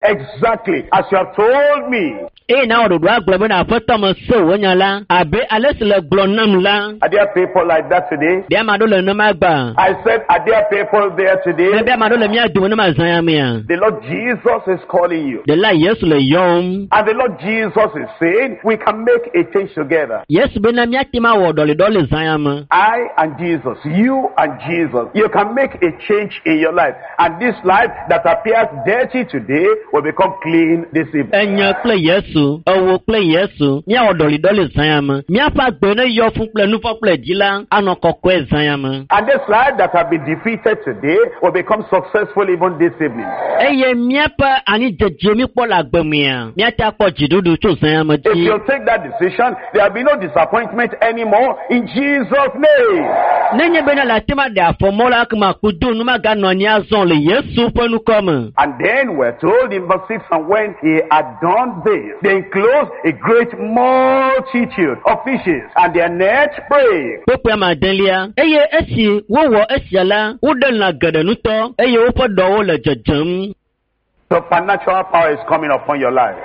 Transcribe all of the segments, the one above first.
exactly as you have told me. Now the drug global after so when la abe alesle glonam la. Are there people like that today? Dia madole no magba. I said, are there people there today? Dia madole mi adu no mazamia. The Lord Jesus is calling you. The la yes le yom. And the Lord Jesus is saying, we can make a change together. Yes, benamia tima wodole dole zayama. I and Jesus, you and Jesus, you can make a change in your life. And this life that appears dirty today will become clean this evening. Enya play yesu, owo play yesu. Mia wodole dole zayama. Mia fa gbene yo fun ple nu fo ple jila anokokwe zayama. And this life that have been defeated today will become successful even this evening. Eye mia pa ani jejemi po la gbemia. Mia ta po jidudu to zayama If ji. you take that decision, there will be no disappointment anymore in Jesus' name. Nenye bena la tema de afomola kuma kudu numa gano ni azon le yesu penu come. And then we're told in verse 6, and when he had done this, they enclosed a great multitude of fishes, and their nets brake. Pope ma delia. Eye esi wo esiala udel na gade nuto. Eye wo po do le jejem. Supernatural power is coming upon your life.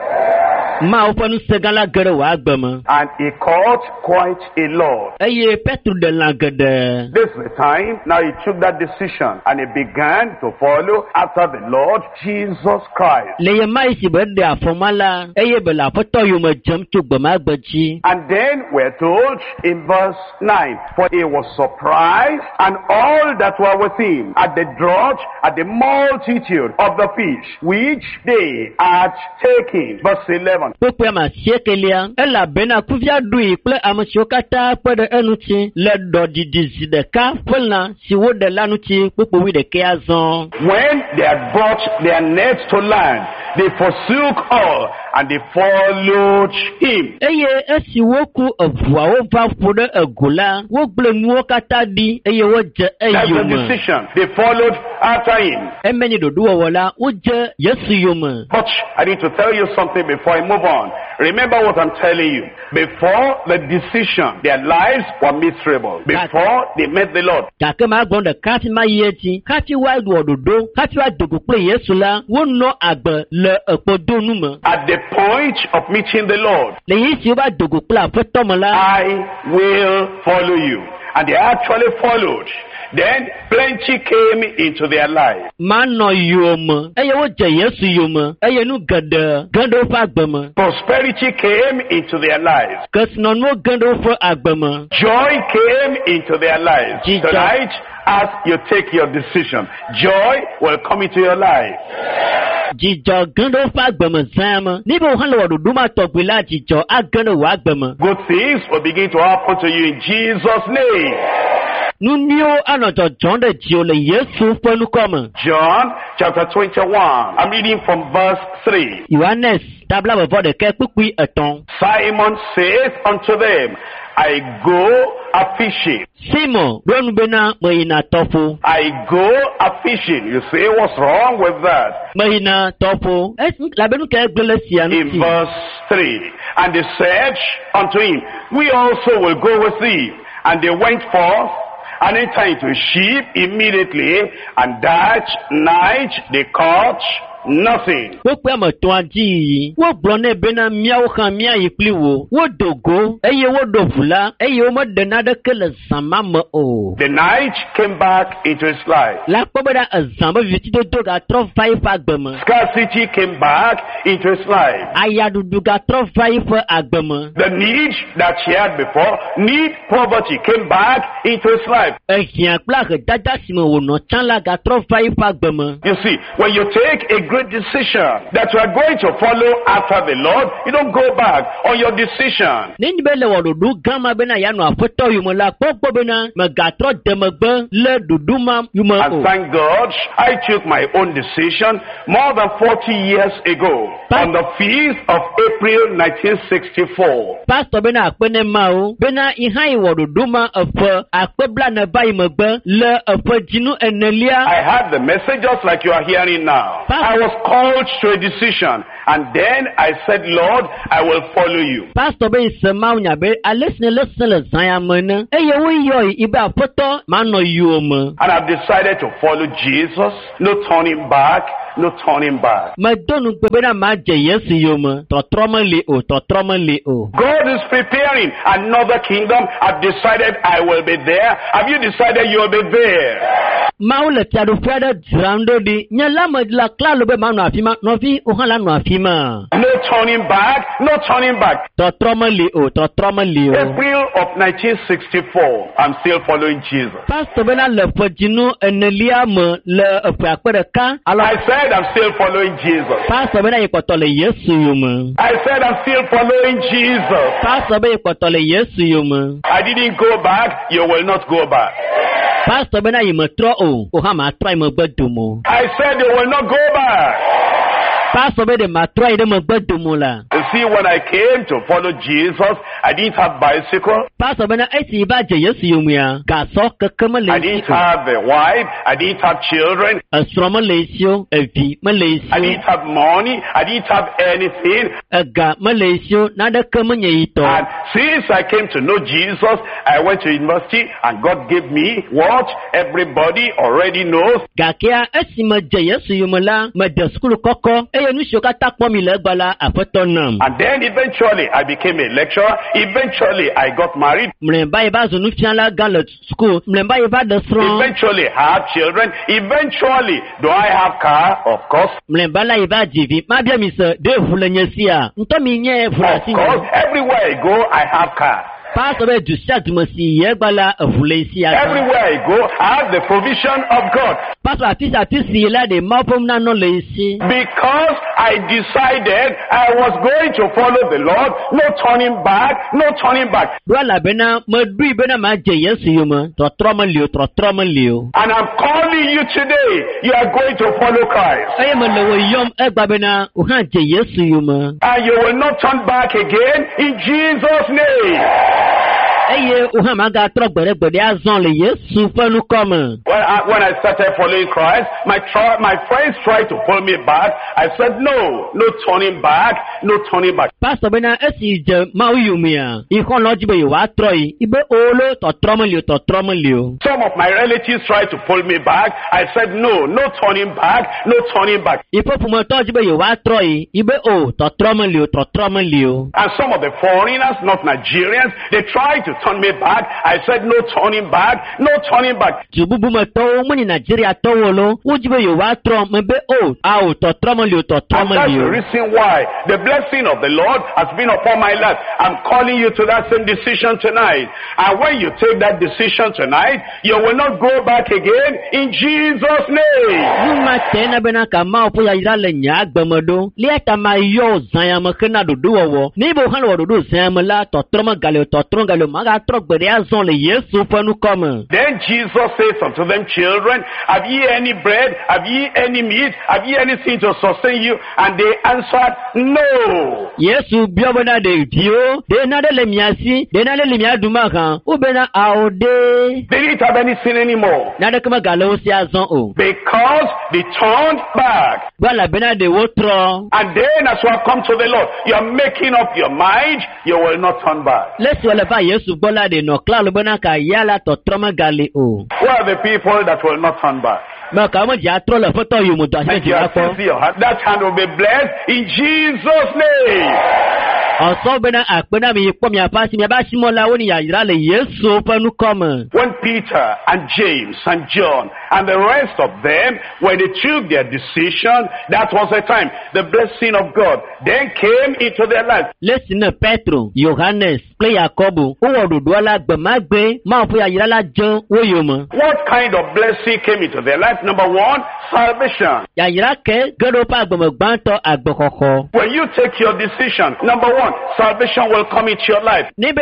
Ma wo penu segala gade wa agbema. And he caught quite a lot. Eye petru de la gade. This is the time. Now he took that decision and he began to follow after the Lord Jesus Christ. Le ye ma isi be de afomala. Eye be la foto yu me jem tu gbema agbeji. And then we're told in verse 9, for he was surprised, and all that were with him at the draught, at the multitude of the fish which they had taken. Verse 11. Pope ma siekelia. Ela bena kuvia dui ple amasiokata pede enuti. Le do didizi de ka pelna si wo de lanuti popo wi de ke azon. When they had brought their nets to land, they forsook all and they followed him. Eye esi woku avua wo va fode egola wo gble nuwo kata di eye wo je That's the eyoma. decision. They followed after him. Emeni dodo wola wo je yesu yoma. But I need to tell you something before I move on. Remember what I'm telling you. Before the decision, their lives were miserable. Before they met the Lord. Take ma gbonde kati ma yeti kati wa dodo kati wa dogo pe yesu la wo no agbe le epodo nume. At the point of meeting the Lord, Le yisi ba dogo pe afeto mo la. I will follow you. And they actually followed. Then plenty came into their life. Ma no yoma. Eye wo je yesu yoma. Eye nu gade gando fa agbema. Prosperity came into their lives. Kasno no gando fa agbema. Joy came into their lives. Jesus. Tonight, as you take your decision, joy will come into your life. Jijo gando fa agbema zama. Nibo han lo dodo ma togbe la jijo agando wa agbema. Good things will begin to happen to you in Jesus' name. Nu nio anoto John de jio le yesu penu come. John chapter 21. I'm reading from verse 3. Yohanes tabla before de ke pukui eton. Simon saith unto them, I go a fishing. Simon ronu bena mayina tofu. I go a fishing. You say, what's wrong with that? Mayina tofu. La benu ke gbele si anu In ti. verse 3. And they said unto him, we also will go with thee. And they went forth and entered into a ship immediately, and that night they caught nothing. Wo pe mo ton aji. Wo blone bena miawo kan mia yipli wo. Wo dogo. Eye wo dovula. Eye wo mo de na de kele sama mo o. The night came back into his life. La pobeda azamba viti do doga tro five agbema. Scarcity came back into his life. Aya dudu ga tro five agbema. The need that he had before, poverty came back into his life. Ehia kpla ke dada simo wo no chan la ga tro five agbema. You see, when you take a great decision that you are going to follow after the Lord, you don't go back on your decision. Nini bele wo dudu gama bena ya no afeto yumo la popo bena me ga tro demegbe le duduma yumo And o. thank God, I took my own decision more than 40 years ago on the 5th of April 1964. Pastor bena akpene ma o bena ihai wo duduma afa akpebla na bai megbe le afa jinu enelia. I had the message just like you are hearing now. I was called to a decision. And then I said, Lord, I will follow you. Pastor be semaunya be alesne lesne zayamene. Eye we yo ibe apoto mano yuoma. And I've decided to follow Jesus. No turning back. No turning back. Madonu bebena maje yesu yoma. Totromeli o. God is preparing another kingdom. I've decided I will be there. Have you decided you will be there? Maule tiadu feda drando di. Nyalama la klalo be manu afima. Novi uhala no afima. No turning back. No turning back. Totromeli o. April of 1964. I'm still following Jesus. Pastor bena le fojinu enelia me le akwakwereka. I said I'm still following Jesus. Pastor bena yekotole yesu yoma. I said I'm still following Jesus. Pastor be yekotole yesu yoma. I didn't go back. You will not go back. Pastor bena yimetro o. Ohama try me gbedumo. I said you will not go back. Pastor be de matry de me gbedumo la. You see, when I came to follow Jesus, I didn't have bicycle. Pastor bena esi ba je yesu yoma. Gaso kekeme I didn't have a wife. I didn't have children. Asroma lesio evi malesio. I didn't have money. I didn't have anything. Aga malesio nada kemenye ito. And since I came to know Jesus, I went to university and God gave me what everybody already knows. Gakia esi ma je yesu yoma la ma de school koko. Eye nu shoka takpo mi le gbala afetonam. And then eventually I became a lecturer. Eventually I got married. Mlemba iba zunu fiala galet school. Mlemba iba de front. Eventually I had children. Eventually, do I have car? Of course. Mlemba la iba jivi. Mabia mise de vulenyesia. Ntomi nye vulasi. Of course, everywhere I go, I have car. Everywhere I go, I have the provision of God. Because I decided I was going to follow the Lord, no turning back, no turning back. And I'm calling you today, you are going to follow Christ. And you will not turn back again in Jesus' name. When I started following Christ, my friends tried to pull me back. I said, no turning back, no turning back. Some of my relatives tried to pull me back. I said, no turning back, no turning back. And some of the foreigners, not Nigerians, they tried to turn me back. I said, no turning back, no turning back. And that's the reason why the blessing of the Lord has been upon my life. I'm calling you to that same decision tonight. And when you take that decision tonight, you will not go back again in Jesus' name. Then Jesus says unto them, children, have ye any bread? Have ye any meat? Have ye anything to sustain you? And they answered, no. They didn't have anything anymore. Because they turned back. And then as you have come to the Lord, you are making up your mind, you will not turn back. Who are the people that will not turn back? That hand will be blessed in Jesus' name. When Peter and James and John and the rest of them, when they took their decision, that was the time the blessing of God then came into their life. Listen, Petro, Johannes, play Jacobo. What kind of blessing came into their life? Number one, salvation. When you take your decision, number one, salvation will come into your life. What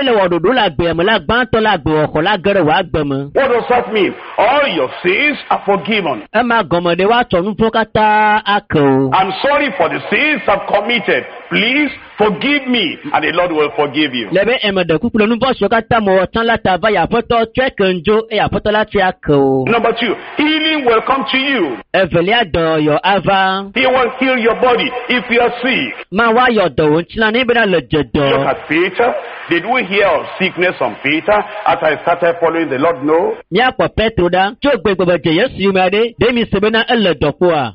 does that mean? All your sins are forgiven. I'm sorry for the sins I've committed. Please Forgive me, and the Lord will forgive you. Lebe emede kukule nubo shokata mo tan lata va ya foto twekenjo e ya foto lati ako. Number 2, healing will come to you. Evelia do yo ava. He will heal your body if you are sick. Ma wa yo do nchina ni bena le jedo. Look at Peter. Did we hear of sickness on Peter after I started following the Lord? No. Nya kwa Petro da, chogbe gbogbo je Yesu yumade, demi sebena ele dopoa.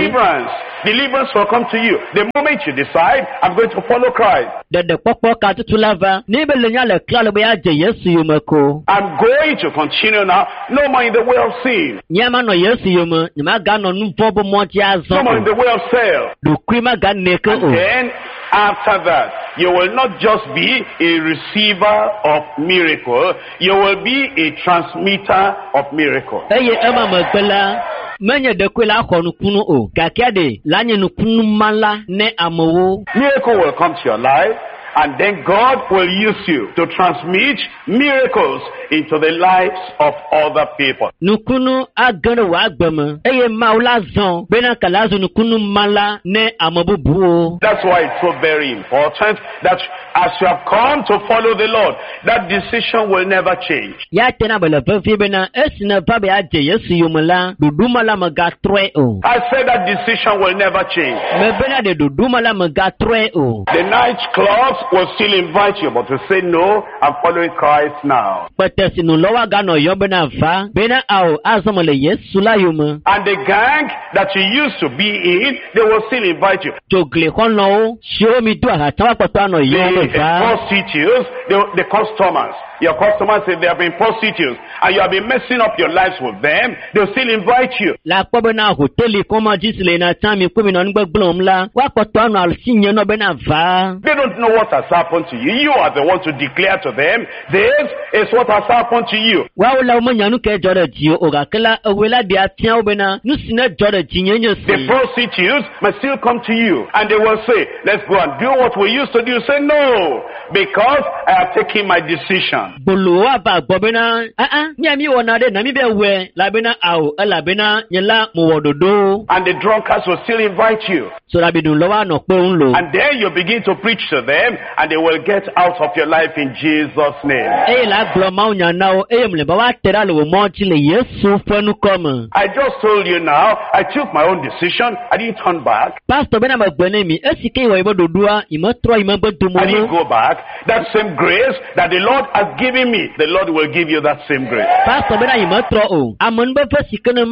Deliverance will come to you the moment you decide, I'm going to follow Christ. De popo ka tutulava, ni be lenya le klalo be aje Yesu yumako. I'm going to continue now, no more in the way of sin. Nyama no Yesu yumu, nyama ga no nuvobo moji azo. No more in the way of self. Du kwima ga neke o. Then after that, you will not just be a receiver of miracle, you will be a transmitter of miracle. Eye ema magbela. Menye de kwela khonu kunu o. Kakiade, lanye no kunu mala ne amowo. Miracle will come to your life, and then God will use you to transmit miracles into the lives of other people. Nukunu agana wa agbama. Eye maula zon. Bena kalazo nukunu mala ne amobubu. That's why it's so very important that as you have come to follow the Lord, that decision will never change. Ya tena bela vefi bena esina babe aje Yesu yumala. Dudumala magatrwe o. I said that decision will never change. Me bena de dudumala magatrwe o. The night clubs will still invite you, but to say no, I'm following Christ now. But no lower gano yobena va bena ao azamale Yesu la yuma. And the gang that you used to be in, they will still invite you. Jogle kono show me do hatawa kwatano yoma va. Prostitutes, the customers. Your customers, if they have been prostitutes and you have been messing up your lives with them, they'll still invite you. La pobena hoteli koma jisle na tami kumi na ngbe blom la wa kwatano alsinye no bena va. They don't know what has happened to you. You are the one to declare to them, this is what has happened to you. Wa ula umanyanu ke jore jiyo ogakela owela dia tian obena nusine jore jinyenyo si. The prostitutes may still come to you and they will say, let's go and do what we used to do. Say no, because I have taken my decision. Buluwa ba bobena nyami wonade na mi be we labena au labena nyela muwododo. And the drunkards will still invite you. So rabidun lowa no pe unlo. And then you begin to preach to them and they will get out of your life in Jesus' name. La gloma unya nao mle ba wa tera lo mo chi le Yesu fanu come. I just told you now, I took my own decision. I didn't turn back. Pastor bena magbene mi esike wa ibododua imotro imagbodumo. I didn't go back. That same grace that the Lord has given me, the Lord will give you that same grace. Pastor bena imotro o. Amon be fasikene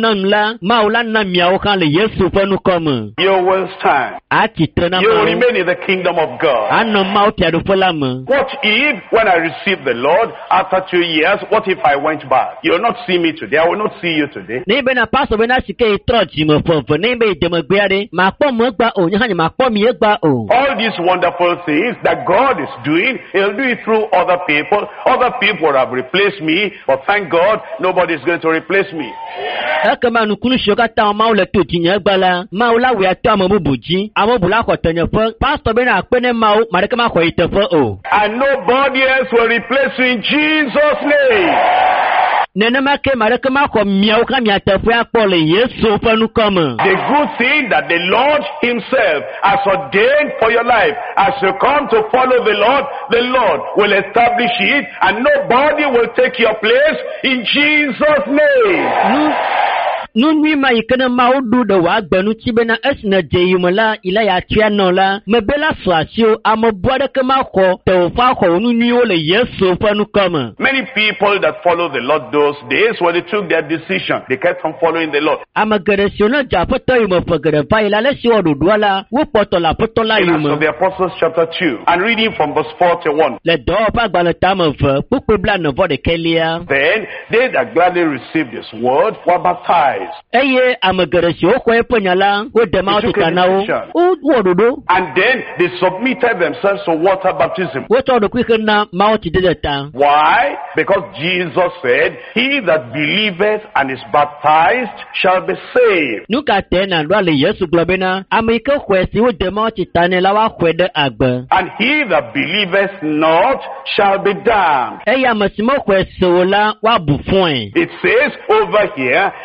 maula na miao kan le Yesu fanu come. You will stand. You will remain in the kingdom of God. What if when I received the Lord after 2 years, what if I went back? You will not see me today. I will not see you today. All these wonderful things that God is doing, He'll do it through other people. Other people have replaced me, but thank God, nobody is going to replace me. And nobody else will replace you in Jesus' name. The good thing that the Lord Himself has ordained for your life, as you come to follow the Lord will establish it, and nobody will take your place in Jesus' name. Nunwi ma ikana maudu da wa gbanu tibena esna jeyumala ila ya tianola mebela swasio amobwada kama ko teofa ko nunwi ole Yesu fanu kama. Many people that follow the Lord those days, when they took their decision, they kept on following the Lord. Amagaresona japoto yumo fagara faila lesi odudwala wo potola yumo. Of the Apostles chapter 2 and reading from verse 41. Le do pa gbalata fa pupebla no vode kelia. Then they that gladly received this word were baptized. Eye amagaresio ko eponyala wo demauti kanao wododo. And then they submitted themselves to water baptism. Wo to do kwikena mauti dedeta. Why? Because Jesus said, he that believeth and is baptized shall be saved. Nuka tena ndwale Yesu globena amika kwesi wo demauti tanela wa kwede agba. And he that believeth not shall be damned. Eye amasimo kwesi wola wa bufon. It says over here that they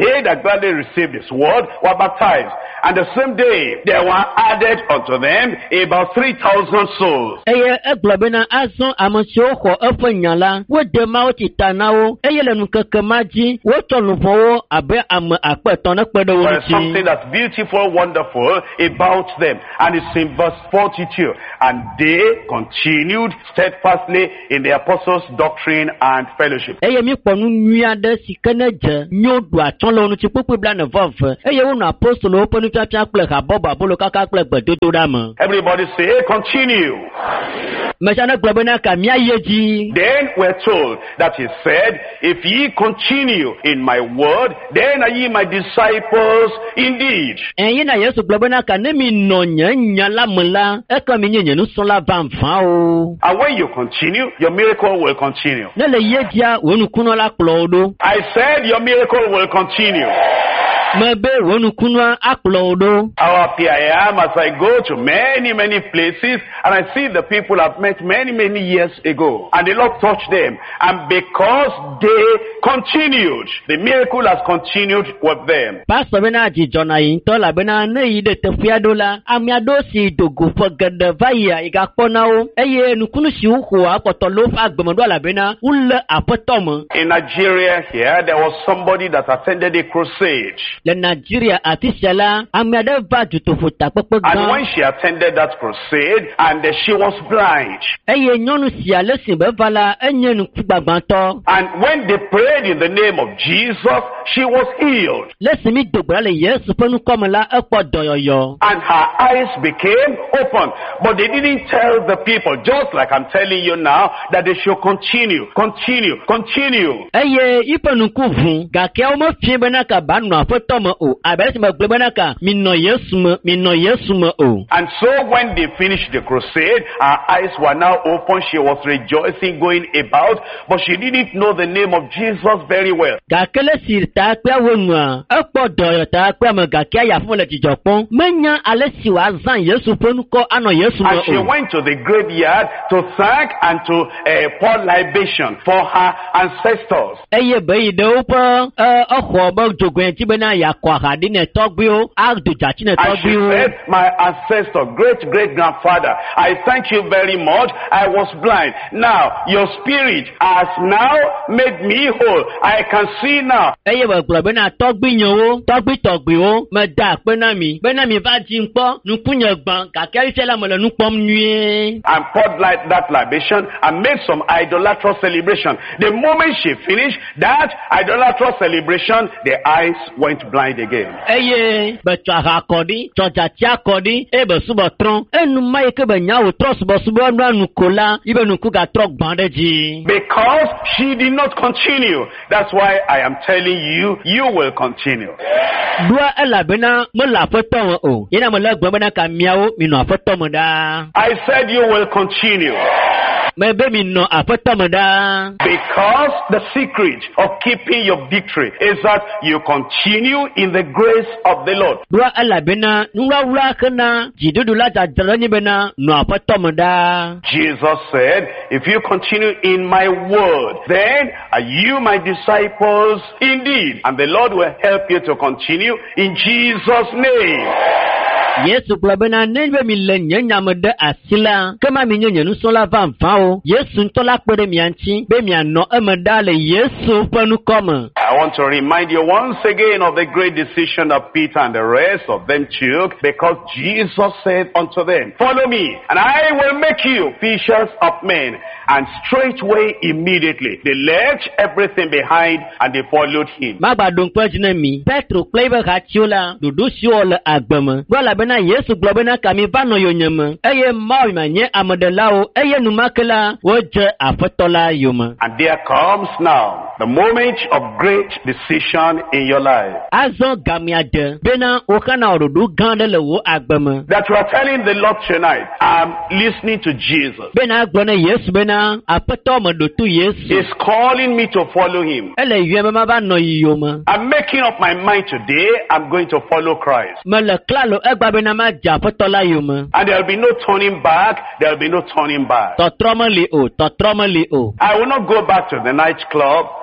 they that gladly received his word were baptized. And the same day, there were added unto them about 3,000 souls. Eye eglobena azon amonsio ho efanyala wo de mawo titanawo eye lenu kekemaji wo tolufowo abe am apeton na pedo There is something that's beautiful, wonderful about them. And it's in verse 42. And they continued steadfastly in the apostles' doctrine and fellowship. Eye mi ponu nua de sikeneje nyodu atonlo nu tipupu bla na vove eye wo na apostolo ponu twatwa kple ha boba bolo kaka kple gbedodo dama. Everybody say, continue. Meshana globena ka mia yeji. Then we're told that he said, if ye continue in my word, then are ye my disciples indeed. Enye na Yesu globena ka ne mi no nya la mla e ka mi nyenye nu so la vanfa o. And when you continue, your miracle will continue. Ne le yejia wonu kuno la klodo. I said your miracle will continue. Mebe wonu kuno aklodo. How happy I am as I go to many, many places and I see the people I've met many, many years ago. And the Lord touched them. And because they continued, the miracle has continued with them. Pastor bena jijona into la bena ne ide tefiado la amiado si dogo fogede vaya igakpona o eye nukunu si uko akotolo fa agbemodo la bena ule apotom. In Nigeria here, there was somebody that attended a crusade. Le Nigeria atisela amiade va jutofuta pepe gan. And when she attended that crusade, and she was blind. Eye nyonu si alesin be vala enye nukugbagbanto. And when they prayed in the name of Jesus, she was healed. Lesin mi dogbra le Yesu penu komela epo doyoyo. And her eyes became open. But they didn't tell the people, just like I'm telling you now, that they should continue. Eye ipenu kuvu gake o mo fi bena ka banu afotomo o abesi me gbena ka mi no Yesu mo o. And so when they finished the crusade, her eyes were now open. She was rejoicing, going about, but she didn't know the name of Jesus very well. Gakele sirta pe wonu epo doyo ta pe mo gake aya fun le jijopon menya alesi wa zan Yesu penu ko ano Yesu mo o. And she went to the graveyard to thank and to pour libation for her ancestors. Eye be de opo oho bo jogun ti bena ya kwa hadi ne togbi o agdu jachi ne And she togbi o. said, my ancestor, great-great-grandfather, I thank you very much. I was blind. Now, your spirit has now made me whole. I can see now. Eye be glo bena togbi nyowo togbi o me da pe na mi va ji npo nukunye gban gake ise la mo le nupom nue. And poured like that libation and made some idolatrous celebration. The moment she finished that idolatrous celebration, the eyes went blind again. Eye be twa akodi tja ti akodi e be subo tron enu mai ke be nyawo tro subo nu anukola ibe nuku ga tro gban deji. Because she did not continue. That's why I am telling you, you will continue. Dua elabena mo la foto o yena mo la gban bena ka miawo mi no afoto mo da. I said you will continue. Mebe mi no afoto mo da. Because the secret of keeping your victory is that you continue in the grace of the Lord. Dua elabena nwawura kana jidudu la jajara ni bena no afoto mo da. Jesus said, if you continue in my word, then are you my disciples indeed. And the Lord will help you to continue in Jesus' name. Yesu globena nebe mi le nyanya me de asila kema mi nyenye nu so la vanfa o Yesu ntola pere mi anchi be mi ano emeda le Yesu panu koma. I want to remind you once again of the great decision that Peter and the rest of them took, because Jesus said unto them, follow me and I will make you fishers of men. And straightway immediately they left everything behind and they followed him. Magbadun pejina mi Petro plebe hachiola dudu siole agbeme wala bena Yesu globena kami vano yonyema eye mawi manye amodelao eye numakela woje afetola yoma. And there comes now the moment of great decision in your life. Azo gamiade bena okana odudu gandele wo agbeme. That you are telling the Lord tonight, I'm listening to Jesus. Bena agbone Yesu bena apeto mo dotu Yesu. He's calling me to follow him. Ele yeme ma ba no yoma. I'm making up my mind today, I'm going to follow Christ. Mele klalo egba bena ma ja afetola yoma. And there'll be no turning back, there'll be no turning back. Totromali o. I will not go back to the nightclub.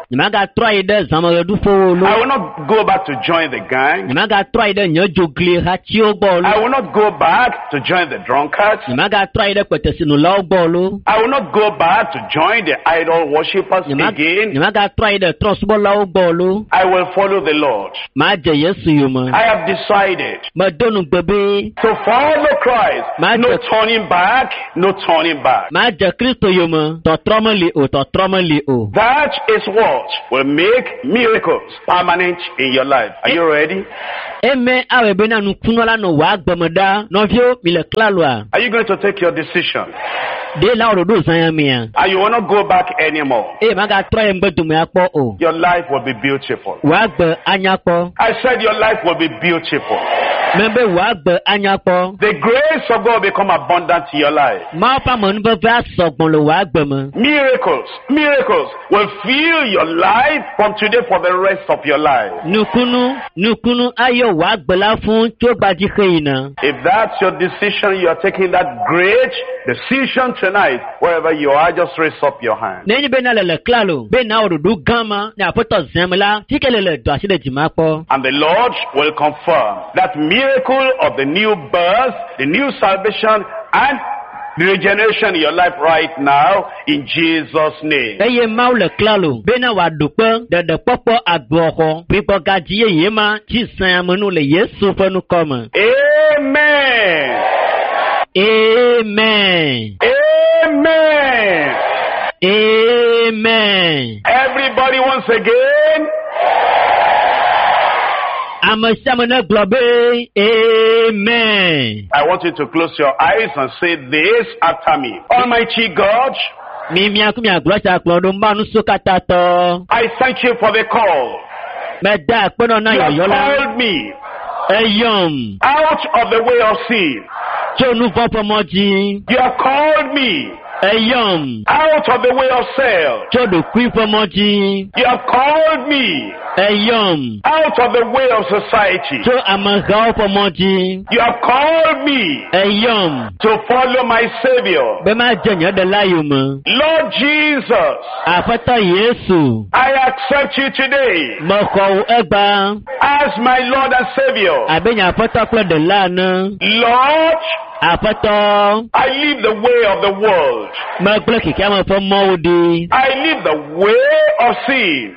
Nimaga try de zamare du fo lo. I will not go back to join the gang. Nimaga try de nyojo gli ha ti o gbo lo. I will not go back to join the drunkards. Nimaga try de kwete sinu lo gbo lo. I will not go back to join the idol worshippers again. Nimaga try de trust bo lo gbo lo. I will follow the Lord. Ma je Yesu yo mo. I have decided Ma donu gbebe. to follow Christ. No turning back, no turning back. Ma je Kristo yo mo. To tromali o, to tromali o. That is what will make miracles permanent in your life. Are you ready? Eme awe bena nu kunola no wa gbemeda no vio mi le klalo a. Are you going to take your decision? De la oro do san mi a. And you will not go back anymore. Maga try mbedu me akpo o. Your life will be beautiful. Wa gbe anya po. I said your life will be beautiful. Membe wa gbe anya po. The grace of God will become abundant in your life. Ma pa mo nbe va sogbon lo wa gbe mo. Miracles will fill your life from today for the rest of your life. Nukunu ayo wa gbe la fun to gbaji keina. If that's your decision, you are taking that great decision tonight. Wherever you are, just raise up your hand. Neni be na le klalo, be na oru du gama na poto zemla, tikelele do aside jima po. And the Lord will confirm that miracle of the new birth, the new salvation, and the regeneration in your life right now in Jesus' name. Eye ma le klalo, be na wa dupe de popo agboho, pipo gaji ye ma ti san amunu le Yesu fenu koma. Amen. Amen. Amen. Amen. Everybody once again. Amasamana globe. Amen. I want you to close your eyes and say this after me. Almighty God, I thank you for the call. You have called me out of the way of sin. You have called me out of the way of self. You have called me out of the way of society. You have called me to follow my Savior. Lord Jesus, I accept you today as my Lord and Savior. Lord, I live the way of the world. I live the way of sin.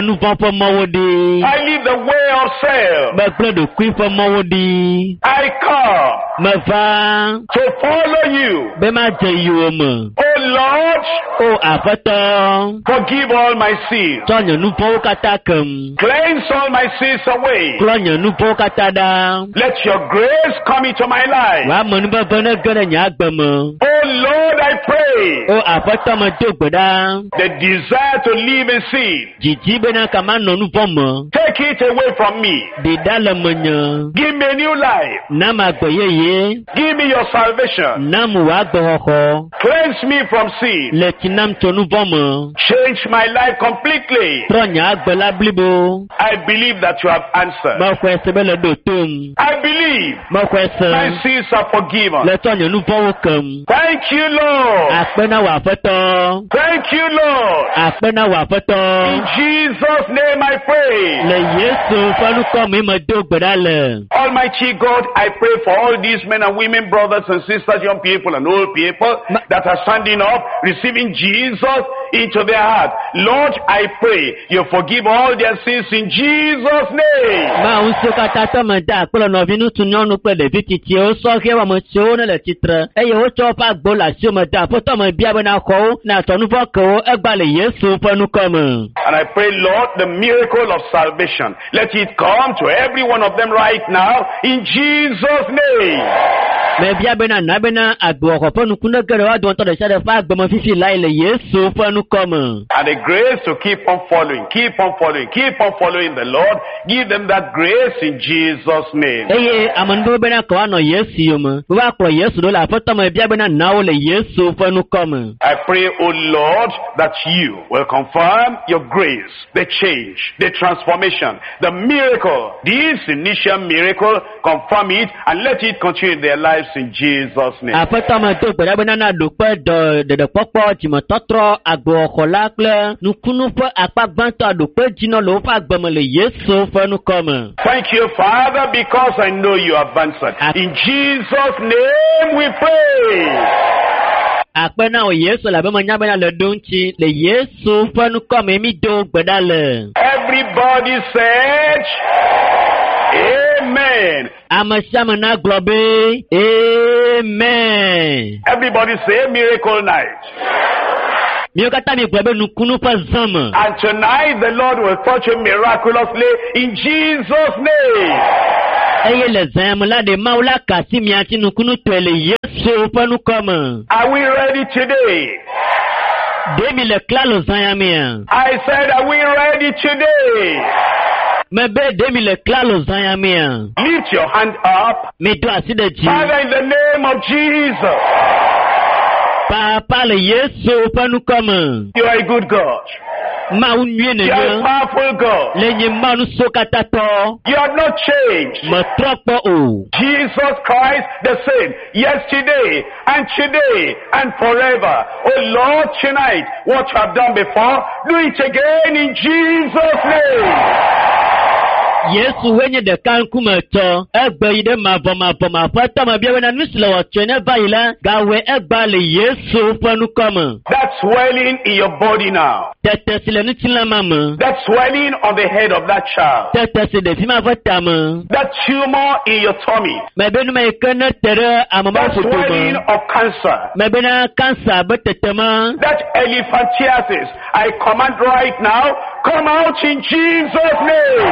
I live the way of self. I come to follow you. Oh Lord, forgive all my sins. Cleanse all my sins away. Let your grace come into my life. Oh Lord, I pray the desire to live in sin, take it away from me. Give me a new life. Give me your salvation. Cleanse me from sin. Change my life completely. I believe that you have answered. I believe my sins are forgiven. Thank you, Lord. Thank you, Lord. In Jesus' name I pray. Almighty God, I pray for all these men and women, brothers and sisters, young people and old people that are standing up, receiving Jesus into their heart. Lord, I pray you forgive all their sins in Jesus' name. And I pray, Lord, the miracle of salvation, let it come to every one of them right now in Jesus' name. And the grace to keep on following the Lord. Give them that grace in Jesus' name. I pray, O Lord, that you will confirm your grace, the change, the transformation, the miracle, this initial miracle, confirm it and let it continue in their lives lives in Jesus' name. Aƒetɔ me do gbe ɖa bena na ɖokpe ɖeɖekpɔkpɔ dzimetɔtrɔ agboxɔla kple nukunu ƒe akpa gbãtɔ ɖokpe dzinɔ le woƒe agbe me le Yesu ƒe nukɔ me. Thank you, Father, because I know you have answered. In Jesus' name we pray. Akpe na o Yesu la be menya bena le ɖo ŋuti le Yesu ƒe nukɔ me mi do gbe ɖa le. Everybody said, Amen. Ame sia ame na gblɔ be Amen. Everybody say miracle night. Mío katã mi gblɔ be nukunu ƒe zã me. And tonight the Lord will touch you miraculously in Jesus' name. Eye le zã me la ɖe Mawu la ka asi mia ŋuti nukunu tɔe le Yesu ƒe nukɔ me. Are we ready today? Ɖe mi le klalo zã ya mea. I said, are we ready today? Mebe ɖe mi le klalo zã ya mea. Lift your hand up. Mi do asi ɖe dzi. Father, in the name of Jesus. Papa le Yesu ƒe nukɔ me. You are a good God. Mawu nyuie You are a nenye. powerful God. Le nye Mawu so katã tɔ. You have not changed. Metrɔ kpɔ o. Jesus Christ the same, yesterday and today and forever. Oh Lord, tonight, what you have done before, do it again in Jesus' name. Yesu wenye ɖeka ŋkume tɔ. Egbe yi ɖe mavɔ aƒetɔ me bia bena nu si le wɔtsɔe ne va yi la gawɔe egba le Yesu ƒe nukɔ me. That swelling in your body now. Tete si le ŋutilãma me. That swelling on the head of that child. Tete si ɖevi ma ƒe tame. That tumor in your tummy. Mebe nu me yi ke ne te ɖe ame ma That ƒodo swelling me. of cancer. Mebe na kansa be tete ma. That elephantiasis. I command right now, come out in Jesus' name.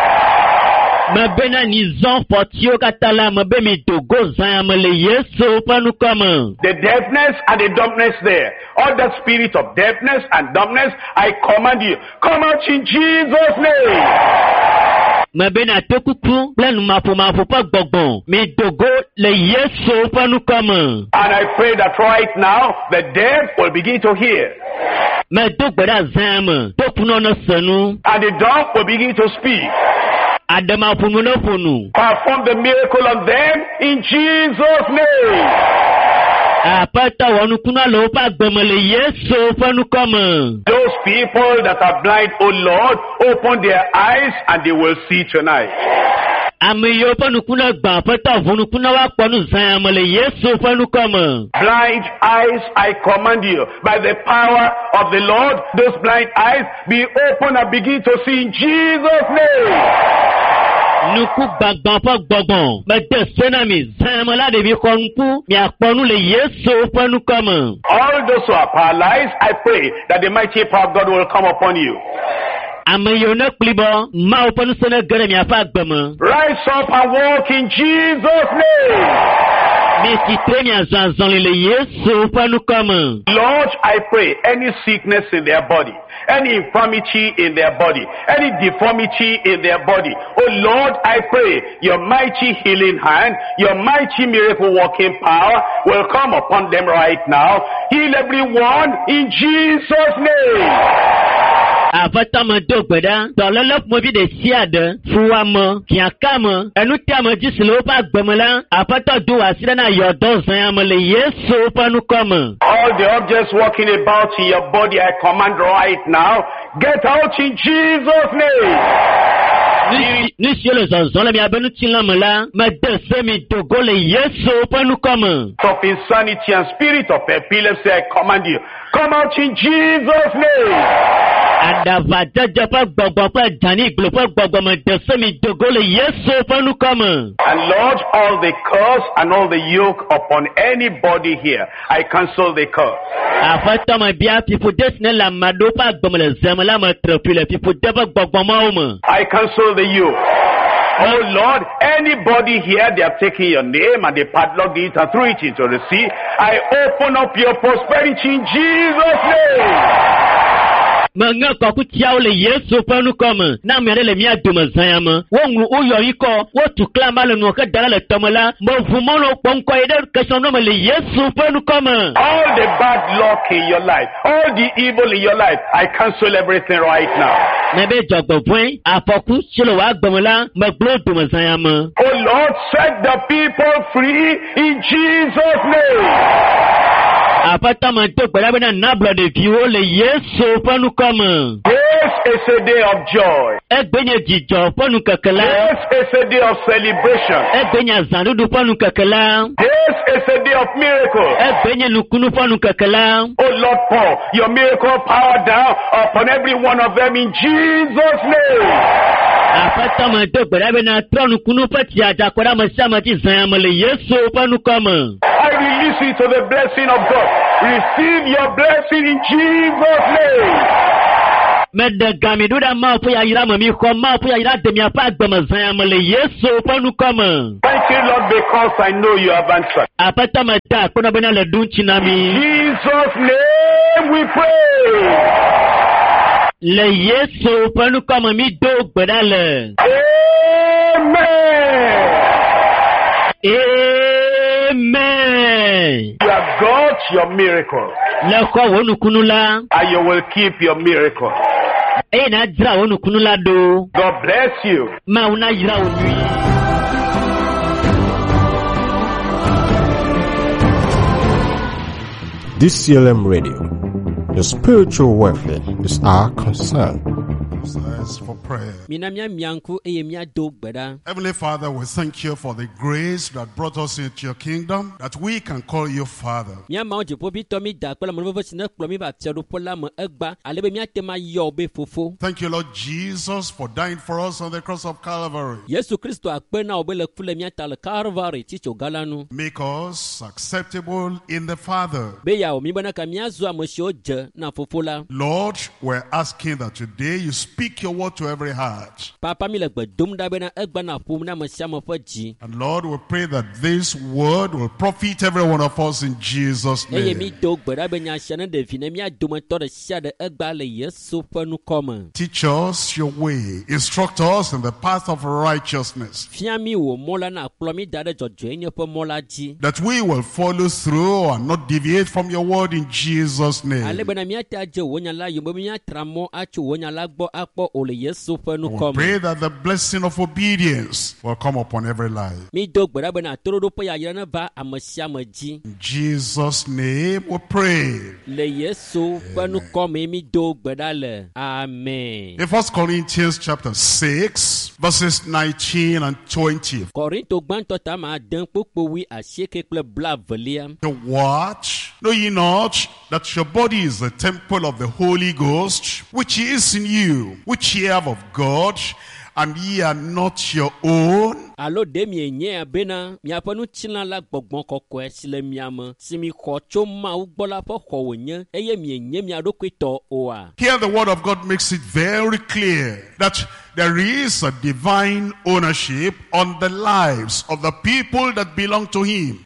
Mebe na nizɔn fɔtiwo katã la mebe mi dogo zã ya me le Yesu ƒe nukɔ me. The deafness and the dumbness there. All that spirit of deafness and dumbness, I command you, come out in Jesus' name. Mebe na to kuku kple numaƒomaƒo ƒe gbɔgbɔ mi dogo le Yesu ƒe nukɔ me. And I pray that right now, the deaf will begin to hear. Me do gbe ɖa zã ya me. To kunɔ ne se nu. And the dumb will begin to speak. Aɖemaƒonu ne ƒonu. Perform the miracle on them in Jesus' name. Aƒetɔ wɔ nukunu le woƒe agbe me le Yesu ƒe nukɔ me. Those people that are blind, oh Lord, open their eyes and they will see tonight. Ame yiwo ƒe nukunu gbã aƒetɔ ʋu nukunu woakpɔ nu zã ya me le Yesu ƒe nukɔ me. Blind eyes, I command you, by the power of the Lord, those blind eyes be open and begin to see in Jesus' name. Nuku gbagbã ƒe gbɔgbɔ mede se na mi zã ya me la ɖe mi xɔ ŋku miakpɔ nu le Yesu ƒe nukɔ me. All those who are paralyzed, I pray that the mighty power of God will come upon you. Ame yiwo ne kpli bɔ Mawu ƒe ŋusẽ ne ge ɖe miaƒe agbe me. Rise up and walk in Jesus' name. Mi tsitre miazɔ azɔli le Yesu ƒe nukɔ me. Lord, I pray any sickness in their body, any infirmity in their body, any deformity in their body. Oh Lord, I pray your mighty healing hand, your mighty miracle working power will come upon them right now. Heal everyone in Jesus' name. Aƒetɔ me do gbe ɖa dɔléle ƒomevi ɖe sia ɖe fuwame hiãkame enuteame dzi si le woƒe agbe me la aƒetɔ do asi ɖe na yɔdɔ zã ya me le Yesu ƒe nukɔ me. All the objects walking about in your body, I command right now, get out in Jesus' name. Nu siwo le zɔzɔm le miabe ŋutilã me la mede se mi dogo le Yesu ƒe nukɔ me. Of insanity and spirit of epilepsy, I command you, come out in Jesus' name. Aɖavadzedze ƒe gbɔgbɔ ƒe dzani glo ƒe gbɔgbɔ me de se mi dogo le Yesu ƒe nukɔ me. And Lord, all the curse and all the yoke upon anybody here, I cancel the curse. Aƒetɔ me bia fiƒode si ne le ame aɖewo ƒe agbe me le ze me la me trepui le fiƒode ƒe gbɔgbɔ mawo me. I cancel the yoke. Oh Lord, anybody here, they have taken your name and they padlocked it and threw it into the sea. I open up your prosperity in Jesus' name. Manga Kakutia le Yesu Panu come. Namia le Mia Dumazayama. Wong Uyoiko, what to climb Alanoka Dala Tomala, Mofumono Ponko Eder Kasonoma le Yesu Panu come. All the bad luck in your life, all the evil in your life, I cancel everything right now. Nebe Jogbo Point, Apoku, Chiloa Domala, Maglo Dumazayama. Oh Lord, set the people free in Jesus' name. Apatama took Barabana Nabla de Vio le Yesu Panu come. This is a day of joy. Ebenya Jijo Panu Kakala. This is a day of celebration. Ebenya Zanudu Panu Kakala. This is a day of miracle. Ebenya Nukunu Panu Kakala. Oh Lord, pour your miracle power down upon every one of them in Jesus' name. Apatama took Barabana Tronu Kunu Patia Jakorama Samati Zamale Yesu Panu come. I release you to the blessing of God. Receive your blessing in Jesus' name. Medda Gamiduda Mapuya Iramami Mapuya Irademia Pagdamazamale Yesu Panu come. Thank you, Lord, because I know you have answered. Apatama ta Konabana le Dunchinami. Jesus' name we pray. Le Yesu Panu come mi do Badale. Amen. Amen. You have got your miracle. Lekwa wonu kunula. And you will keep your miracle. Na jira wonu kunula do. God bless you. Ma una jira wonu. DCLM Radio. Your spiritual welfare is our concern. For prayer. Heavenly Father, we thank you for the grace that brought us into your kingdom, that we can call you Father. Thank you, Lord Jesus, for dying for us on the cross of Calvary. Make us acceptable in the Father. Lord, we're asking that today you speak your word to every heart. And Lord, we pray that this word will profit every one of us in Jesus' name. Teach us your way. Instruct us in the path of righteousness. That we will follow through and not deviate from your word in Jesus' name. We pray that the blessing of obedience will come upon every life. In Jesus' name we pray. Amen. In 1 Corinthians chapter 6, verses 19 and 20. To watch, know ye not that your body is the temple of the Holy Ghost, which is in you, which ye have of God, and ye are not your own? Hear the word of God makes it very clear that there is a divine ownership on the lives of the people that belong to him.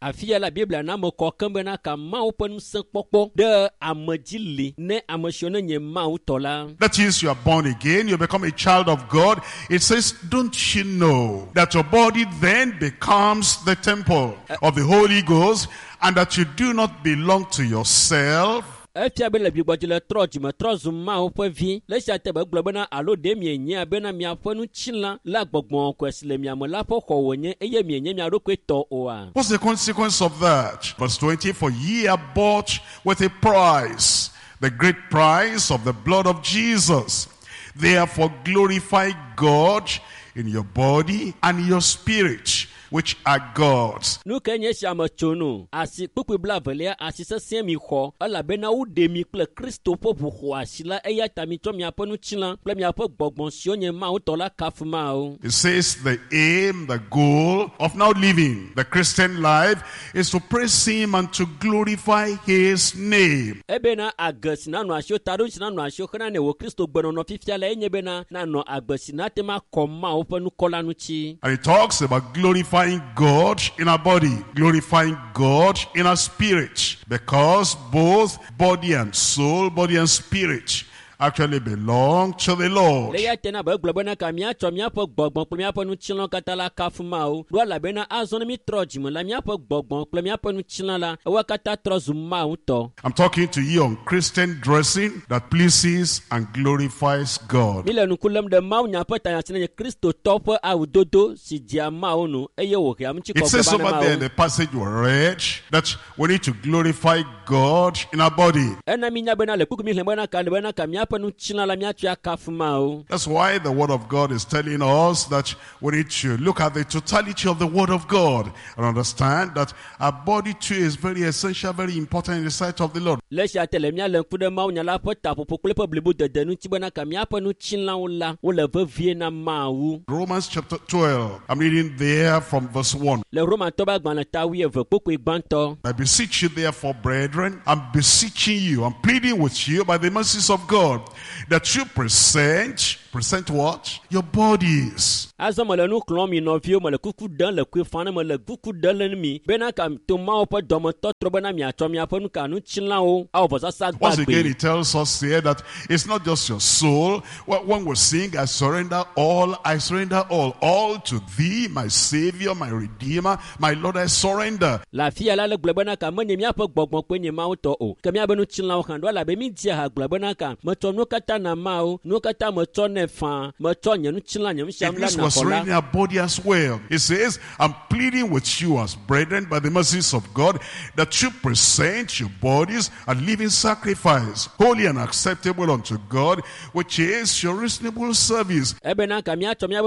That is, you are born again, you become a child of God. It says, don't you know that your body then becomes the temple of the Holy Ghost, and that you do not belong to yourself? Hear the What's the consequence of that? Verse 20, for ye are bought with a price, the great price of the blood of Jesus. Therefore glorify God in your body and your spirit, which are God's. Now can you see my chono? Asi pupu blavelia asisa semi ho. Ala bena u demi ple Christo popu ho asila eya tamito mi aponu chila ple mi apo bogbonsionye ma utola kafumao. It says the aim, the goal of now living the Christian life is to praise him and to glorify his name. Ebena agasina no asho tarunchina no asho kana ne wo Christo gbeno no fifiala enye bena na no agasina tema koma openu kolanuchi. And it talks about glorifying God in our body, glorifying God in our spirit, because both body and soul, body and spirit actually belong to the Lord. I'm talking to you on Christian dressing that pleases and glorifies God. It says over there in the passage we read that we need to glorify God in our body. That's why the Word of God is telling us that we need to look at the totality of the Word of God and understand that our body too is very essential, very important in the sight of the Lord. Romans chapter 12, I'm reading there from verse 1. I beseech you therefore, brethren, I'm beseeching you, I'm pleading with you by the mercies of God, that you present what? Your bodies. As a once again, it tells us here that it's not just your soul. When we sing, I surrender all to thee, my Savior, my Redeemer, my Lord, I surrender. English was surrendering our body as well. It says, I'm pleading with you as brethren by the mercies of God that you present your bodies a living sacrifice, holy and acceptable unto God, which is your reasonable service. And be not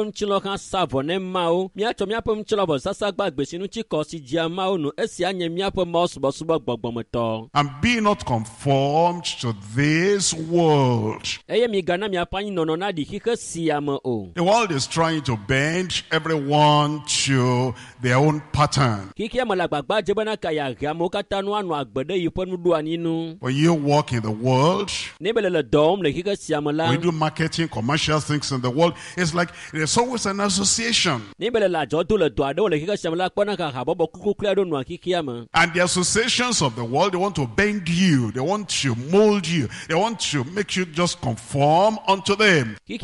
conformed to this world. The world is trying to bend everyone to their own pattern. When you walk in the world, when you do marketing, commercial things in the world, it's like there's always an association. And the associations of the world, they want to bend you, they want to mold you, they want to make you just conform unto them. But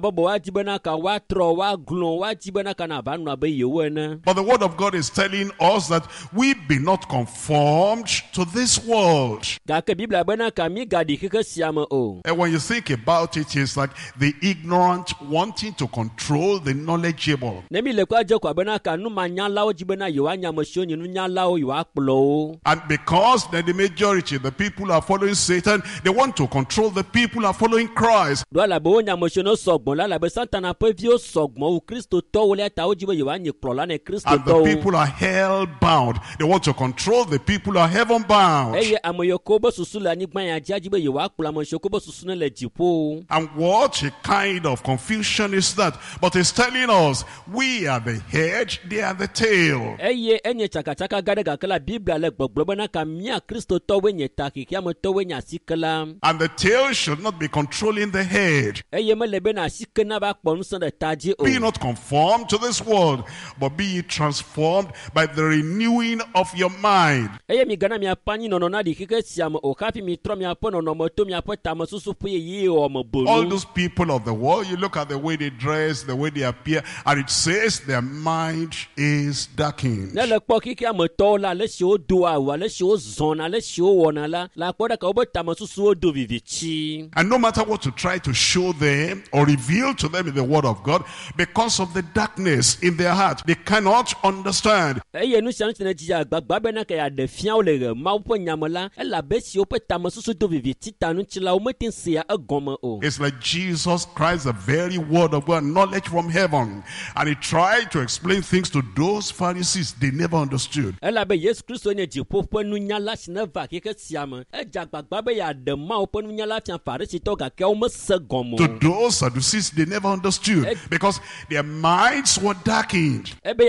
the Word of God is telling us that we be not conformed to this world. And when you think about it, it's like the ignorant wanting to control the knowledgeable. And because the majority, the people are following Satan, they want to control the people who are following Christ. And the people are hell-bound. They want to control the people who are heaven-bound. And what a kind of confusion is that? But it's telling us, we are the head, they are the tail. And the tail should not be controlling the head. Be not conformed to this world, but be ye transformed by the renewing of your mind. All those people of the world, you look at the way they dress, the way they appear, and it says their mind is darkened. And no matter what you try to show them or reveal to them in the Word of God, because of the darkness in their heart, they cannot understand. It's like Jesus Christ, the very Word of God, knowledge from heaven, and he tried to explain things to those Pharisees they never understood. To those Sadducees, they never understood because their minds were darkened. But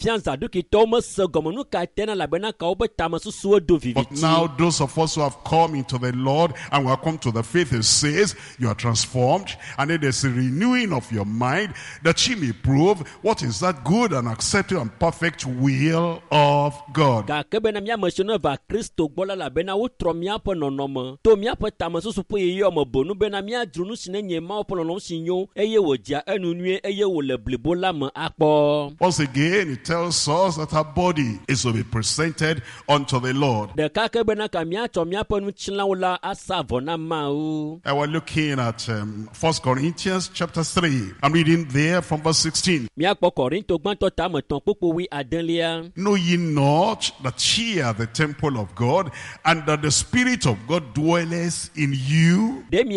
now those of us who have come into the Lord and will come to the faith, it says you are transformed, and then there's a renewing of your mind that you may prove what is that good and acceptable and perfect will of God. Once again, it tells us that our body is to be presented unto the Lord. And we're looking at 1 Corinthians chapter 3. I'm reading there from verse 16. Know ye not that ye are the temple of God, and that the Spirit of God dwelleth in you? Don't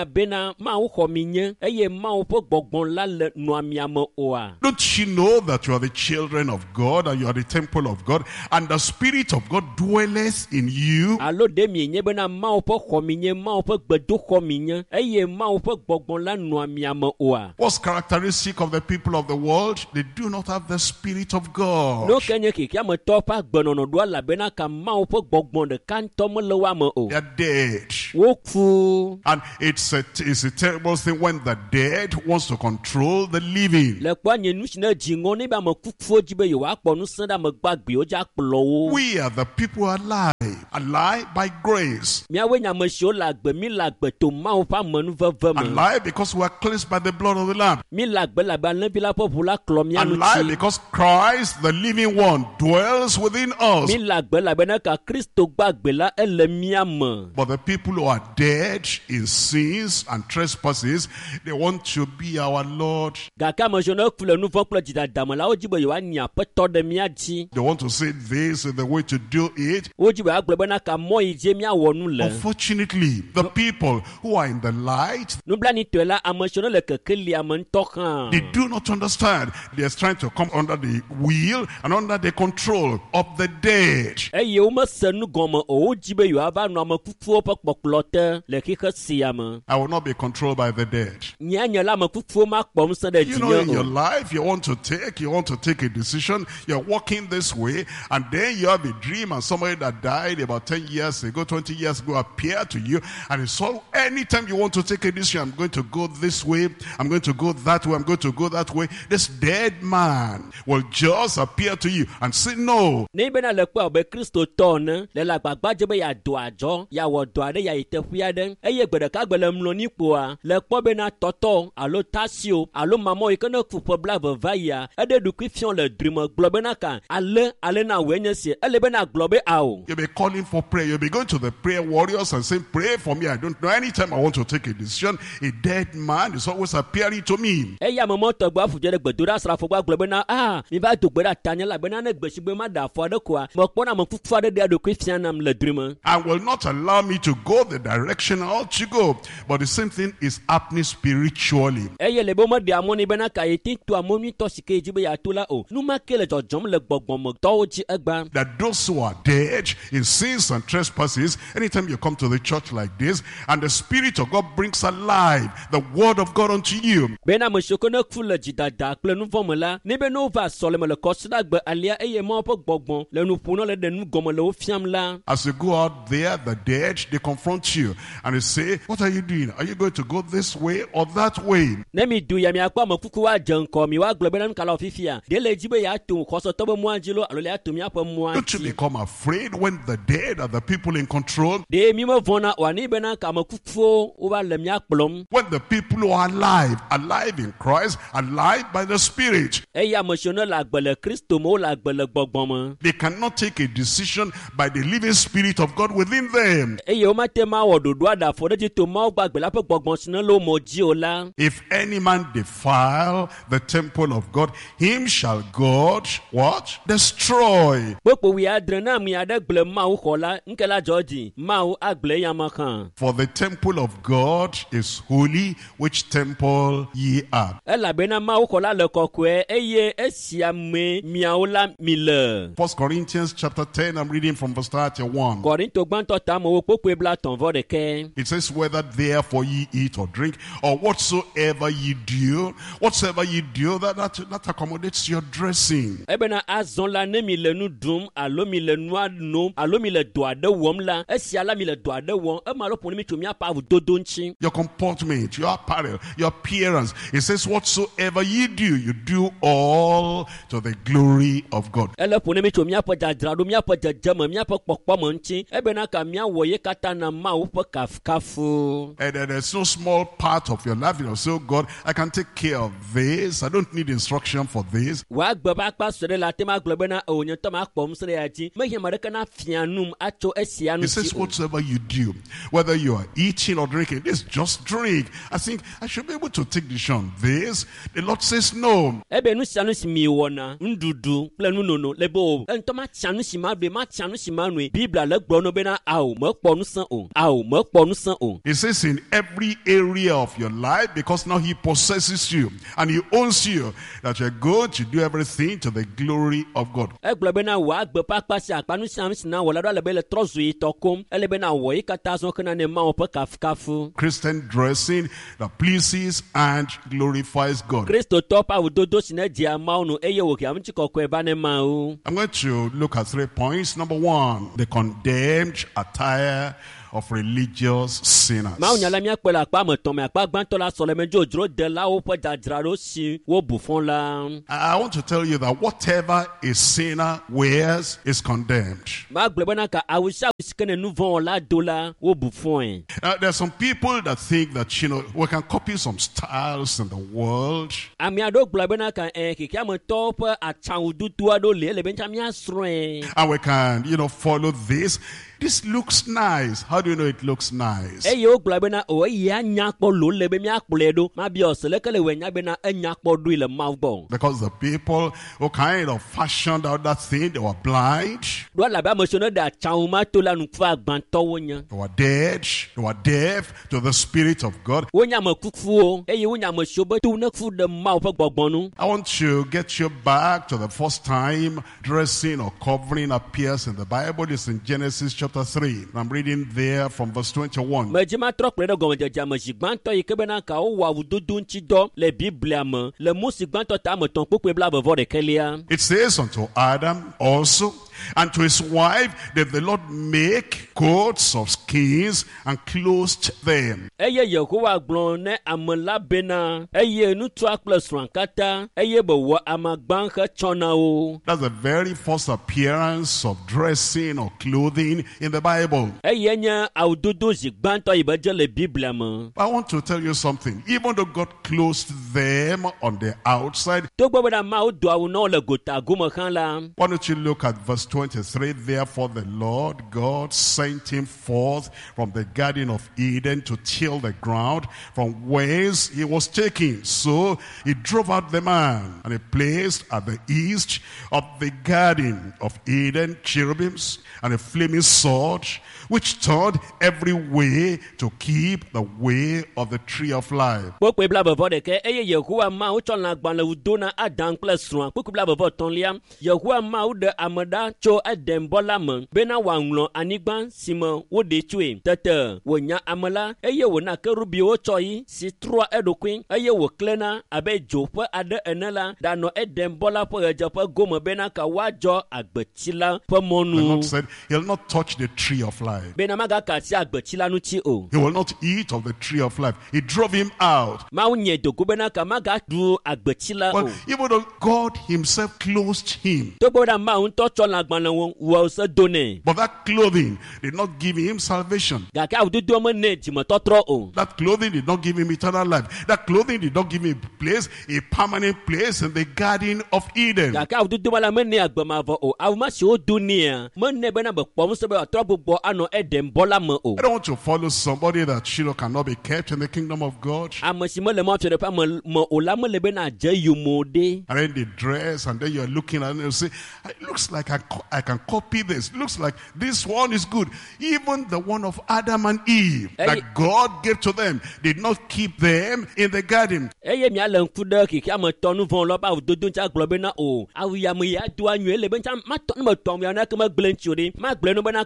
you know that you are the children of God, and you are the temple of God, and the Spirit of God dwelleth in you? What's characteristic of the people of the world? They do not have the Spirit of God. They are dead. And it's a terrible thing when the dead wants to control the living. We are the people alive by grace. Alive because we are cleansed by the blood of the Lamb. Alive because Christ, the living one, dwells within us. But the people who are dead in sins and trespasses, they want to be our Lord. They want to say this is the way to do it. Unfortunately, the people who are in the light, they do not understand. They are trying to come under the will and under the control of the dead. I will not be controlled by the dead. You know, in your life, you want to take a decision, you're walking this way, and then you have a dream, and somebody that died about 10 years ago, 20 years ago, appear to you, and it's all, anytime you want to take a decision, I'm going to go this way, I'm going to go that way, I'm going to go that way, this dead man will just appear to you and say no. You'll be calling for prayer. You'll be going to the prayer warriors and saying, pray for me. I don't know. Anytime I want to take a decision, a dead man is always appearing to me. I will not allow me to go the direction I ought to go. But the same thing is happening spiritually. That those who are dead in sins and trespasses, anytime you come to the church like this, and the Spirit of God brings alive the word of God unto you, as you go out there, the dead, they confront you and they say, what are you doing? Are you going to go this way or that way? Don't you become afraid when the dead are the people in control? When the people who are alive in Christ, alive by the Spirit, they cannot take a decision by the living Spirit of God within them. If any man defile the temple of God, him shall God, what? Destroy. For the temple of God is holy, which temple ye are. 1 Corinthians chapter 10, I'm reading from verse 31. It says, whether therefore ye eat or drink, or whatsoever you do that accommodates your dressing. Ebena azonla ne mi le nu dum alo mi le nu anom alo mi le do ade wom la esiala mi le do ade wom e ma lo poni mi to mi apa dodo nchi. Your comportment, your apparel, your appearance. It says whatsoever you do all to the glory of God. Ele poni mi to mi apa jadrado mi apa jajama mi apa pokpomo nchi ebena ka mi awoye kata na ma wo pe kafu. And there's no small part of your life, so God, I can take care of this. I don't need instruction for this. Wa gbe ba pa sore la te ma globe na onye to ma kpom sore aji me hia mareka na fianum acho esia no. It says whatsoever you do, whether you are eating or drinking, this just drink. I think I should be able to take decision on this. The Lord says no. Ebe nu sianu si mi wona ndudu plenu nono lebo ento ma tianu si ma be ma tianu si ma nu Biblia le gbo no be na awo mo kpo nu san o. It says in every area of your life, because now he possesses you and he owns you, that you're going to do everything to the glory of God. Christian dressing that pleases and glorifies God. I'm going to look at 3 points. Number 1, the condemned attire of religious sinners. I want to tell you that whatever a sinner wears is condemned. There are some people that think that, we can copy some styles in the world. And we can, follow this. This looks nice. How do you know it looks nice? Because the people who kind of fashioned out that thing, they were blind. They were dead. They were deaf to the Spirit of God. I want to get you back to the first time dressing or covering appears in the Bible. It's in Genesis chapter 3. I'm reading there from verse 21. It says unto Adam also, and to his wife did the Lord make coats of skins and clothed them. That's the very first appearance of dressing or clothing in the Bible. I want to tell you something. Even though God clothed them on the outside, why don't you look at verse 23? Therefore the Lord God sent him forth from the garden of Eden to till the ground from whence he was taken. So he drove out the man, and he placed at the east of the garden of Eden cherubims and a flaming sword, which turned every way to keep the way of the tree of life. The Lord said he'll not touch the tree of life. He will not eat of the tree of life. He drove him out. Well, even though God himself clothed him, but that clothing did not give him salvation. That clothing did not give him eternal life. That clothing did not give him a permanent place in the garden of Eden. I don't want to follow somebody that cannot be kept in the kingdom of God. And then they dress, and then you're looking at it and you say, it looks like I can copy this. It looks like this one is good. Even the one of Adam and Eve that God gave to them did not keep them in the garden.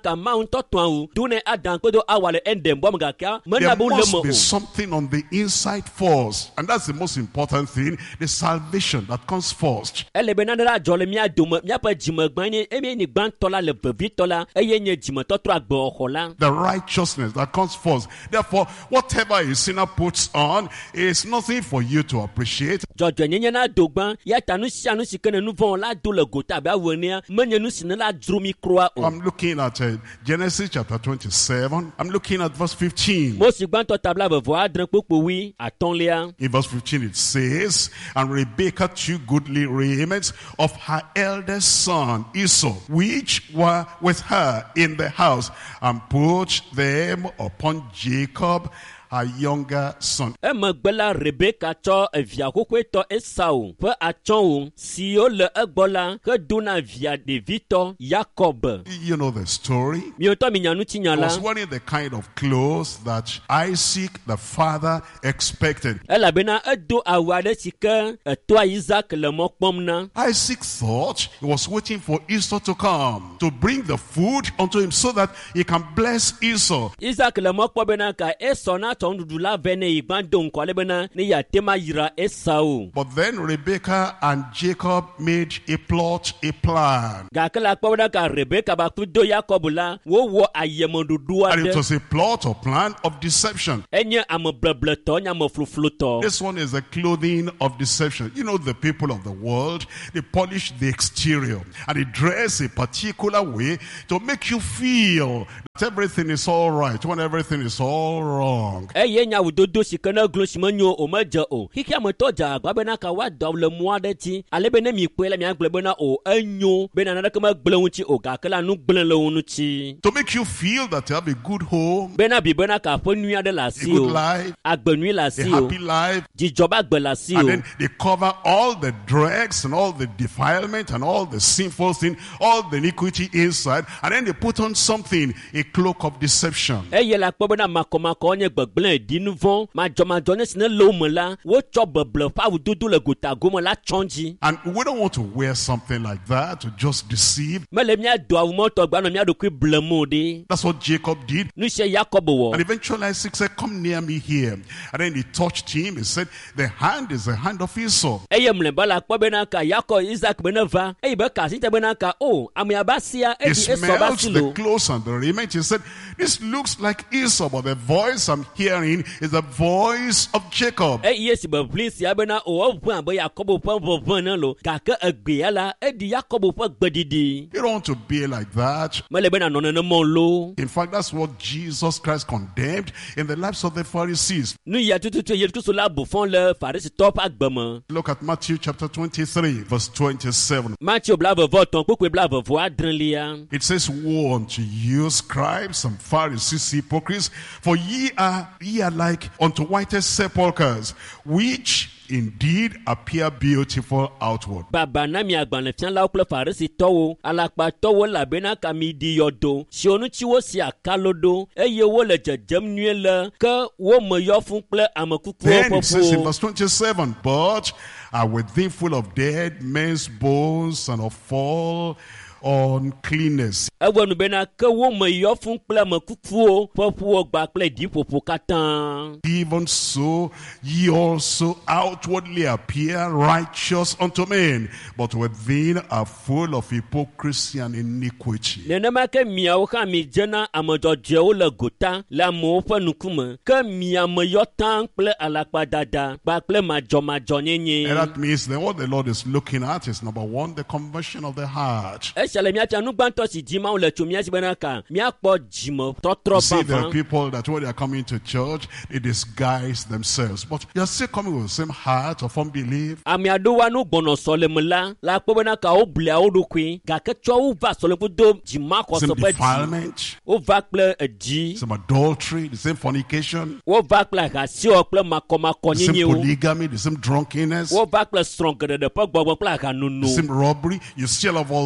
ka mawu tɔtɔn o dune adan kodo awale endem bom gakia There mena bu must lemo be o something on the inside first. And that's the most important thing, the salvation that comes first. elebe na dara jole mia dom mia pa jimagban ni emi ni gban tola le vevi tola eye nye jimo tɔtɔ agbo ohola The righteousness that comes first. Therefore, whatever a sinner puts on is nothing for you to appreciate. jɔjɔ nyenye na dogban ya tanu sianu sikene nu von la do le gota ba wonia menye nu sine la drumi kroa o I'm looking at Genesis chapter 27. I'm looking at verse 15. mo si gban to tabla vevo adren popo wi atonlia In verse 15 it says, and Rebekah took goodly raiments of her eldest son Esau, which were with her in the house, and put them upon Jacob, her younger son. emegbela Rebeka tsɔ evia xoxoetɔ Esau ƒe atsɔwo siwo le egbɔ la ke dona via ɖevitɔ Yakob. You know the story. Miotɔ mi nyanu tsinya He la. was wearing the kind of clothes that Isaac the father expected. Elabena edo awu aɖe si ke etɔa Isaac le mɔ kpɔm na. Isaac thought he was waiting for Esau to come to bring the food unto him so that he can bless Esau. Isaac le mɔ kpɔ bena ka Esau na tsɔ nuɖuɖu la vɛ ne yi gbã do ŋkɔ ale bena ne yatema yira Esau. But then Rebekah and Jacob made a plot, a plan. Gake la kpɔ bena ka Rebeka ba ku do Yakob la wowɔ ayemɔɖoɖo And it aɖe. was a plot or plan of deception. Enye ame blebletɔ nye ame fluflutɔ. This one is the clothing of deception. You know, the people of the world, they polish the exterior and they dress a particular way to make you feel that everything is all right when everything is all wrong. Eye nyawudodo si ke ne glo si menyo o medze o. Xixi ametɔ dze agba bena ka woadɔ le mɔ aɖe dzi. Ale be ne mi kpɔe la miagblɔ bena o enyo bena naneke megblẽ ŋuti o gake la nu gblẽ le wo ŋuti. To make you feel that you have a good home, Bena bi bena ka aƒe nyui aɖe le a asi good o. life, Agbenui le a asi o. happy life. Dzidzɔ be agbe le asi And o. then they cover all the dregs and all the defilement and all the sinful thing, all the iniquity inside. And then they put on something, a cloak of deception. Eye la kpɔ bena makɔmakɔ nye gbegblẽ ɖi nu vɔ madzɔmadzɔ ne si ne le wo me la wotsɔ beble ƒe awudodo le gotago me la tsɔ dzi. And we don't want to wear something like that to just deceive. Mele míado awu mɔtɔ gbanɔ mía ɖokui blem o ɖe. That's what Jacob did. Nu sia Yakob wɔ. And eventually Isaac said, come near me here. And then he touched him. He said, the hand is the hand of Esau. Eye mlɛba la kpɔ bena ka Yakob Isaac bena va eye be ka si te bena ka o amea ba sia He edi Esau ba smelled si the lo. clothes and the raiment. He said, this looks like Esau, but the voice I'm hearing is the voice of Jacob. Eye si be ʋli sia bena o ʋu abe Yakob ƒe ʋeʋẽ ne lo gake egbea la edi Yakob ƒe gbeɖiɖi. You don't want to be like that. Mele bena nɔ nenema lo. In fact, that's what Jesus Christ condemned in the lives of the Pharisees. Nu ya tututu Yesu Kristo la bu fɔn le Farisitɔ ƒe agbe me. Look at Matthew chapter 23, verse 27. Matthew bla vevɔ tɔn kpekpe bla vevɔ adrelia. It says, woe unto you, scribes and Pharisees, hypocrites, for ye are like unto whitest sepulchres, which indeed appear beautiful outward. Baba na mi agbalẽfialawo kple Farisitɔwo alakpatɔwo elabena ka mi ɖi yɔdo siwo ŋuti wosi akalo ɖo eye wole dzedzem nyuie le ke wo me yɔ fũu kple ame kukuwo Then ƒe it says in ƒuwo. verse 27, but are within full of dead men's bones and of all uncleanness. Ewɔ nu bena ke wo me yɔ fũu kple ame kukuwo ƒe ƒuwo gba kple ɖiƒoƒo katã. Even so, ye also outwardly appear righteous unto men, but within are full of hypocrisy and iniquity. Nenema ke miawo hã mi dzena ame dzɔdzɔewo le gota le amewo ƒe ŋkume ke mia me yɔ tã kple alakpadada kpakple madzɔmadzɔnyenye. And that means that what the Lord is looking at is, number one, the conversion of the heart. Esia le miafia nu gbãtɔ si dim mawu le tso mía si bena ka míakpɔ dzime tɔtrɔ You see, there are vavã. people that when they are coming to church, they disguise themselves. But they are still coming with the same heart of unbelief. Ame aɖewo nu gbɔnɔ sɔleme la kpɔ bena ka woblia wo ɖokui gake tsɔ wova sɔleme do dzimaxɔse Same ƒe dzi. defilement, Wova kple edzi. same adultery, the same fornication, Wova kple ahasiwɔ kple makɔmakɔ the same nyenyewo. polygamy, the same drunkenness, Wova kple srɔ̃ geɖeɖe ƒe gbɔgbɔ kple the ahanono. same robbery. You still have all that in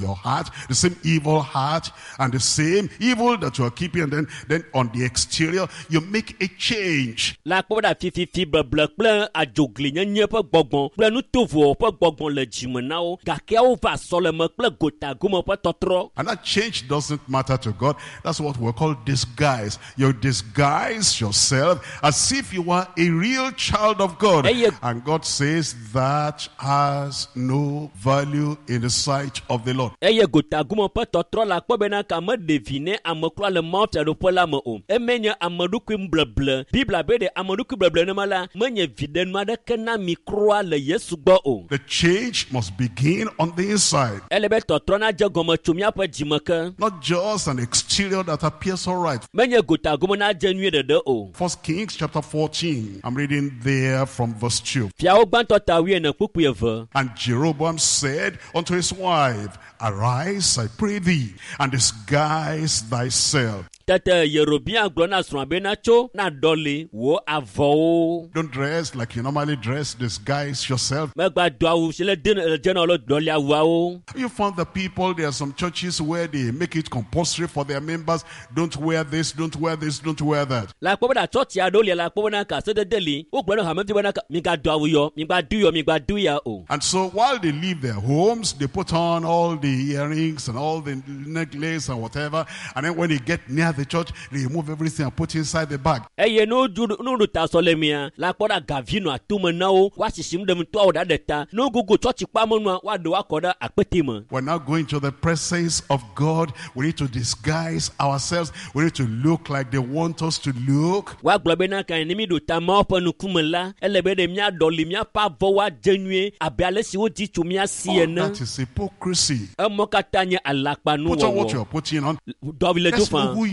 your heart, the same evil heart, and the same evil that you are keeping, and then on the exterior, you make a change. La poda fifi blabla plein a jogli nye pe gbogbon ple nu tovo pe gbogbon le jimenao gake o va soleme ple gota gumo pe totro. And that change doesn't matter to God. That's what we call disguise. You disguise yourself as if you are a real child of God. And God says that has no value in the sight of the Lord. Eye gota gumo pe totro la po bena ka me devine amekro le mount e do po la me o. Emenya amaduku mbleble. Bibla be de amaduku mbleble ne mala menye vide no de kana mikro le Yesu gbo o. The change must begin on the inside. Elebe totro na je gomo chumia pe jimeke. Not just an exterior that appears all right. Menye gota gumo na je nwie de o. 1 Kings chapter 14. I'm reading there from verse 2. Fia o gban tota wi na kuku eve. And Jeroboam said unto his wife, Arise, I pray thee, and disguise thyself. Tete Yerobia glona swabe na cho na dole wo avo. Don't dress like you normally dress, disguise yourself. Megba doawu sele general dole awao. You found the people, there are some churches where they make it compulsory for their members, don't wear this, don't wear this, don't wear that. La poba da church ya dole la poba na ka se de deli, o gboro ha meti na mi ga doawu yo, mi gba do ya o. And so while they leave their homes, they put on all the earrings and all the necklace and whatever, and then when they get near the church, they remove everything and put it inside the bag. Eye no ta solemia la poda gavino atuma na o wa sisim dem to oda deta no gugu church pa mo no wa do akoda akpetima. We're now going to the presence of God. We need to disguise ourselves. We need to look like they want us to look. Wa globe na kan ni mi do ta ma opa no kumela elebe de mia doli mia pa vo wa jenue abiale si wo di tumia siena. That is hypocrisy. Amokatanya alakpa no wo. Put on what you are putting on. Let's know who